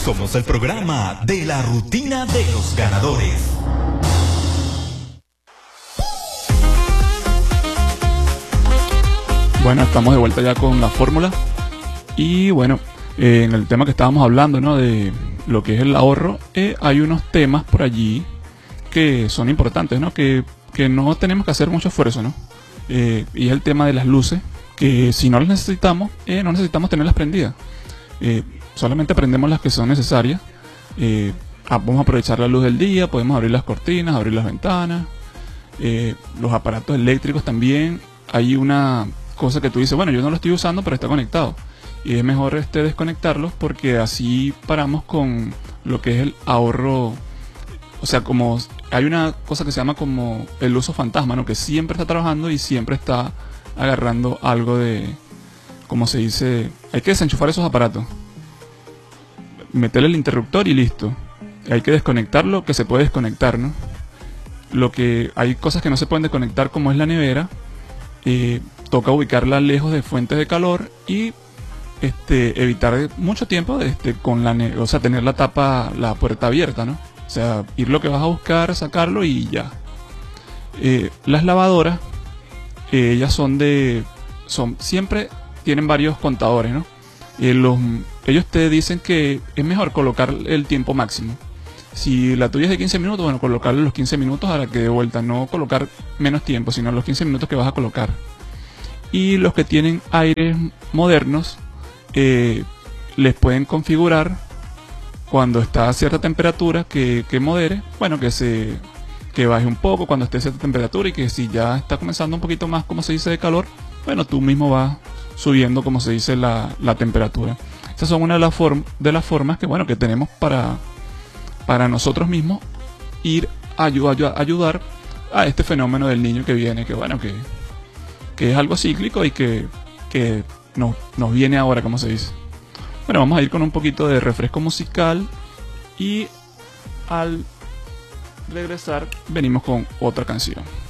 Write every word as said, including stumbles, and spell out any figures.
Somos el programa de la rutina de los ganadores. Bueno, estamos de vuelta ya con la fórmula. Y bueno, eh, en el tema que estábamos hablando, ¿no?, de lo que es el ahorro, eh, hay unos temas por allí que son importantes, ¿no?, que, que no tenemos que hacer mucho esfuerzo, ¿no? Eh, y es el tema de las luces, que si no las necesitamos, eh, no necesitamos tenerlas prendidas. Eh, solamente prendemos las que son necesarias. Eh, vamos a aprovechar la luz del día, podemos abrir las cortinas, abrir las ventanas. Eh, los aparatos eléctricos también. Hay una cosa que tú dices, bueno, yo no lo estoy usando, pero está conectado. Y es mejor este desconectarlos, porque así paramos con lo que es el ahorro. O sea, como hay una cosa que se llama como el uso fantasma, ¿no?, que siempre está trabajando y siempre está agarrando algo de, como se dice, hay que desenchufar esos aparatos, meterle el interruptor y listo. Hay que desconectarlo, que se puede desconectar, ¿no? Lo que hay cosas que no se pueden desconectar, como es la nevera. Eh, toca ubicarla lejos de fuentes de calor y este evitar mucho tiempo este con la ne o sea tener la tapa, la puerta abierta, ¿no? O sea, ir lo que vas a buscar, sacarlo y ya. Eh, las lavadoras, eh, ellas son de son siempre tienen varios contadores, ¿no? Eh, los, ellos te dicen que es mejor colocar el tiempo máximo. Si la tuya es de quince minutos, bueno, colocarle los quince minutos a la que de vuelta, no colocar menos tiempo, sino los quince minutos que vas a colocar. Y los que tienen aires modernos, eh, les pueden configurar cuando está a cierta temperatura que, que modere, bueno, que se que baje un poco cuando esté a cierta temperatura, y que si ya está comenzando un poquito más, como se dice, de calor, bueno, tú mismo vas subiendo, como se dice, la, la temperatura. Esas son una de las, form de las formas que, bueno, que tenemos para para nosotros mismos ir a ayudar, a ayudar a este fenómeno del niño que viene, que bueno, que, que es algo cíclico y que, que nos, nos viene ahora, como se dice. Bueno, vamos a ir con un poquito de refresco musical y al regresar venimos con otra canción.